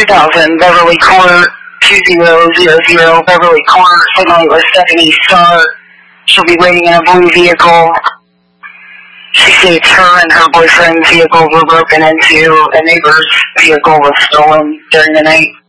2000 Beverly Court, 2000 Beverly Court, signal with Stephanie Starr. She'll be waiting in a blue vehicle. She states her and her boyfriend's vehicles were broken into. A neighbor's vehicle was stolen during the night.